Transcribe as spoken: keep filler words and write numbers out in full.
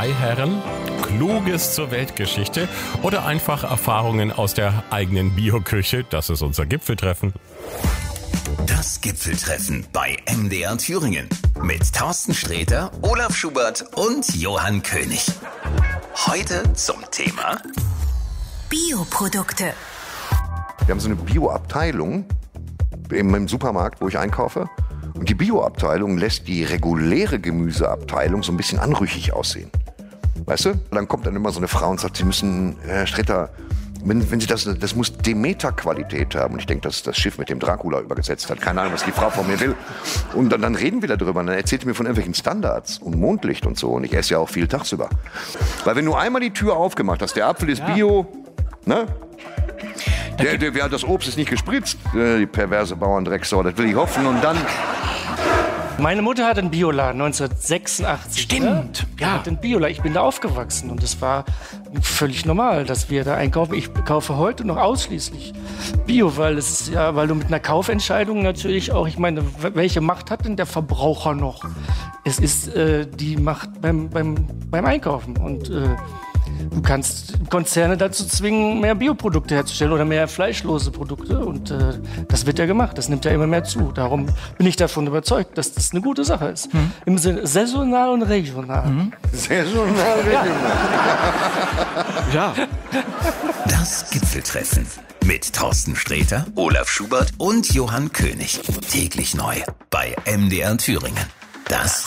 Freiherren, Kluges zur Weltgeschichte oder einfach Erfahrungen aus der eigenen Bioküche. Das ist unser Gipfeltreffen. Das Gipfeltreffen bei M D R Thüringen mit Thorsten Sträter, Olaf Schubert und Johann König. Heute zum Thema Bioprodukte. Wir haben so eine Bioabteilung im Supermarkt, wo ich einkaufe. Und die Bioabteilung lässt die reguläre Gemüseabteilung so ein bisschen anrüchig aussehen. Weißt du? Dann kommt dann immer so eine Frau und sagt, Sie müssen, Herr Sträter, wenn, wenn Sie das, das muss Demeter-Qualität haben. Und ich denke, das ist das Schiff, mit dem Dracula übergesetzt hat. Keine Ahnung, was die Frau von mir will. Und dann, dann reden wir darüber. Und dann erzählt sie mir von irgendwelchen Standards und Mondlicht und so. Und ich esse ja auch viel tagsüber. Weil wenn du einmal die Tür aufgemacht hast, der Apfel ist ja Bio, ne? Der, der, der, das Obst ist nicht gespritzt. Die perverse Bauerndrecksau, das will ich hoffen. Und dann... Meine Mutter hat einen Bioladen neunzehnhundertsechsundachtzig. Stimmt, ne? ja. Hat einen Bioladen. Ich bin da aufgewachsen und es war völlig normal, dass wir da einkaufen. Ich kaufe heute noch ausschließlich Bio, weil es ist ja, weil du mit einer Kaufentscheidung natürlich auch, ich meine, welche Macht hat denn der Verbraucher noch? Es ist äh, die Macht beim, beim, beim Einkaufen und äh, du kannst Konzerne dazu zwingen, mehr Bioprodukte herzustellen oder mehr fleischlose Produkte. Und äh, das wird ja gemacht. Das nimmt ja immer mehr zu. Darum bin ich davon überzeugt, dass das eine gute Sache ist. Mhm. Im Sinne saisonal und regional. Mhm. Saisonal, regional. Ja. Das Gipfeltreffen mit Thorsten Sträter, Olaf Schubert und Johann König. Täglich neu bei M D R Thüringen. Das